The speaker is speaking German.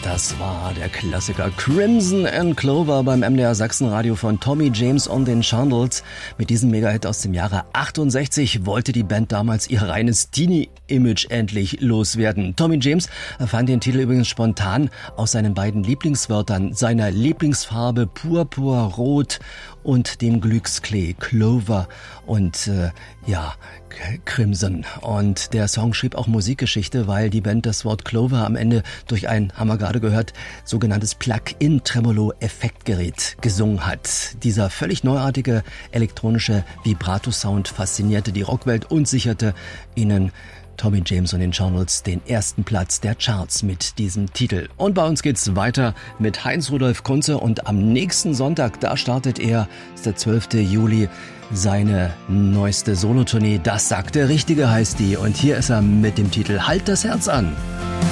Das war der Klassiker Crimson and Clover beim MDR Sachsenradio von Tommy James und den Shondells. Mit diesem Megahit aus dem Jahre 68 wollte die Band damals ihr reines Teenie-Image endlich loswerden. Tommy James erfand den Titel übrigens spontan aus seinen beiden Lieblingswörtern, seiner Lieblingsfarbe Purpurrot und dem Glücksklee Clover und Crimson. Und der Song schrieb auch Musikgeschichte, weil die Band das Wort Clover am Ende durch ein, haben wir gerade gehört, sogenanntes Plug-in-Tremolo-Effektgerät gesungen hat. Dieser völlig neuartige elektronische Vibrato-Sound faszinierte die Rockwelt und sicherte ihnen Tommy James und den Shondells den ersten Platz der Charts mit diesem Titel. Und bei uns geht's weiter mit Heinz-Rudolf Kunze und am nächsten Sonntag, da startet er, ist der 12. Juli, seine neueste Solotournee. Das sagt der Richtige heißt die. Und hier ist er mit dem Titel Halt das Herz an.